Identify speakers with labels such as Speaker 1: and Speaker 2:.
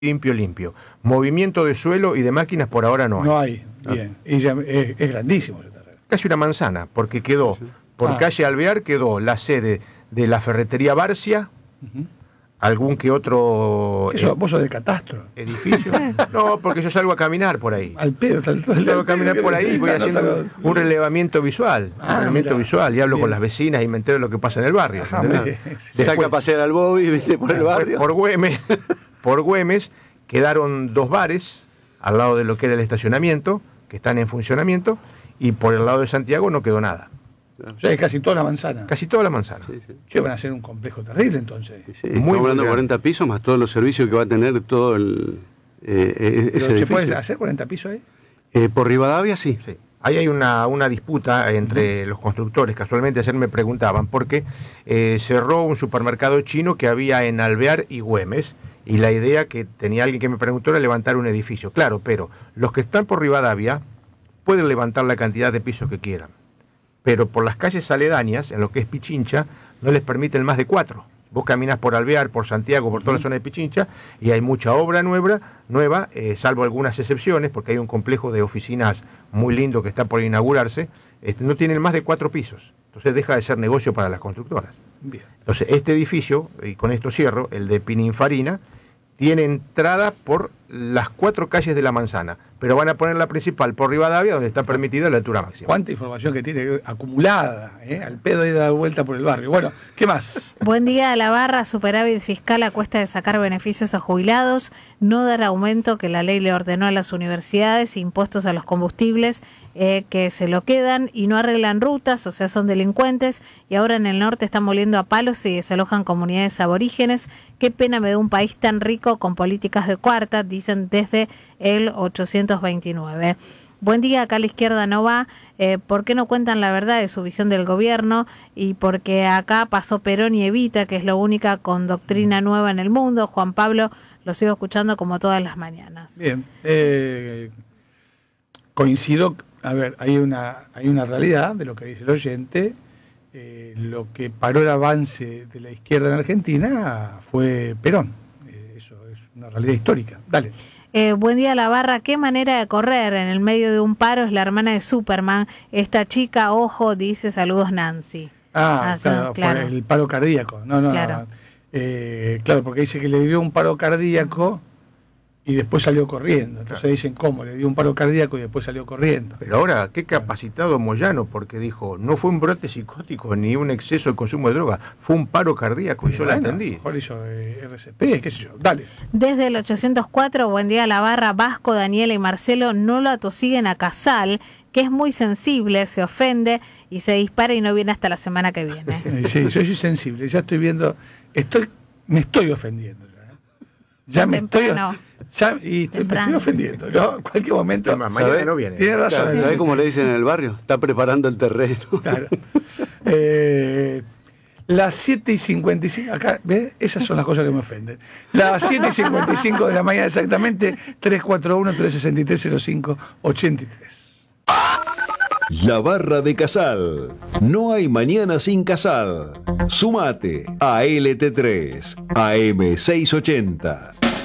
Speaker 1: limpio. Movimiento de suelo y de máquinas por ahora no hay.
Speaker 2: No hay, bien. Y ya es grandísimo ese terreno.
Speaker 1: Casi una manzana, porque quedó, por calle Alvear quedó la sede de la ferretería Barcia, algún que otro...
Speaker 2: ¿Eso, vos sos de catastro?
Speaker 1: ¿Edificio? No, porque yo salgo a caminar por ahí.
Speaker 2: Al pedo.
Speaker 1: Salgo a caminar por ahí y voy haciendo un relevamiento visual. Y hablo con las vecinas y me entero de lo que pasa en el barrio.
Speaker 3: Saca a pasear al Bobby, ¿viste? Por el barrio.
Speaker 1: Por Güemes quedaron 2 bares al lado de lo que era el estacionamiento, que están en funcionamiento, y por el lado de Santiago no quedó nada.
Speaker 2: O sea, es casi toda la manzana.
Speaker 1: Casi toda la manzana.
Speaker 2: Sí. Van a ser un complejo terrible, entonces.
Speaker 3: Sí, estamos hablando de 40 pisos, más todos los servicios que va a tener todo ese edificio.
Speaker 2: ¿Se puede hacer 40 pisos ahí?
Speaker 3: Por Rivadavia, sí.
Speaker 1: Ahí hay una disputa entre los constructores. Casualmente ayer me preguntaban, porque cerró un supermercado chino que había en Alvear y Güemes, y la idea que tenía alguien que me preguntó era levantar un edificio. Claro, pero los que están por Rivadavia pueden levantar la cantidad de pisos que quieran, pero por las calles aledañas, en lo que es Pichincha, no les permiten más de 4. Vos caminás por Alvear, por Santiago, por toda la zona de Pichincha, y hay mucha obra nueva, salvo algunas excepciones, porque hay un complejo de oficinas muy lindo que está por inaugurarse, no tienen más de 4 pisos. Entonces deja de ser negocio para las constructoras.
Speaker 2: Bien.
Speaker 1: Entonces este edificio, y con esto cierro, el de Pininfarina, tiene entrada por las 4 calles de la manzana, pero van a poner la principal por Rivadavia, donde está permitida la altura máxima.
Speaker 2: ¿Cuánta información que tiene acumulada? Al pedo de dar vuelta por el barrio. Bueno, ¿qué más?
Speaker 4: Buen día a la barra. Superávit fiscal a cuesta de sacar beneficios a jubilados, no dar aumento que la ley le ordenó a las universidades, impuestos a los combustibles que se lo quedan y no arreglan rutas, o sea, son delincuentes, y ahora en el norte están moliendo a palos y desalojan comunidades aborígenes. Qué pena me da un país tan rico con políticas de cuarta, dicen desde el 829. Buen día, acá a la izquierda no va. ¿Por qué no cuentan la verdad de su visión del gobierno? Y porque acá pasó Perón y Evita, que es la única con doctrina nueva en el mundo. Juan Pablo, lo sigo escuchando como todas las mañanas.
Speaker 2: Bien, coincido. A ver, hay una realidad de lo que dice el oyente. Lo que paró el avance de la izquierda en Argentina fue Perón. Eso es una realidad histórica. Dale.
Speaker 4: Buen día, la barra. Qué manera de correr en el medio de un paro es la hermana de Superman. Esta chica, ojo, dice saludos Nancy.
Speaker 2: Claro, por el paro cardíaco. No. Claro, porque dice que le dio un paro cardíaco y después salió corriendo. Entonces dicen, ¿cómo? Le dio un paro cardíaco y después salió corriendo.
Speaker 1: Pero ahora, qué capacitado Moyano, porque dijo, no fue un brote psicótico ni un exceso de consumo de droga, fue un paro cardíaco, y yo la entendí.
Speaker 2: Mejor hizo RCP, qué sé yo. Dale.
Speaker 4: Desde el 804, buen día a la barra. Vasco, Daniela y Marcelo no lo atosiguen a Casal, que es muy sensible, se ofende y se dispara y no viene hasta la semana que viene.
Speaker 2: Sí, yo soy sensible, ya estoy viendo, me estoy ofendiendo. Ya me estoy ofendiendo, ¿no? En cualquier momento.
Speaker 1: Mañana no viene.
Speaker 2: Tiene razón.
Speaker 3: Claro, ¿sabés cómo le dicen en el barrio? Está preparando el terreno. Claro.
Speaker 2: Las 7:55, acá, ¿ves? Esas son las cosas que me ofenden. Las 7:55 de la mañana exactamente, 341-363-0583.
Speaker 5: La barra de Casal. No hay mañana sin Casal. Sumate a LT3, AM680.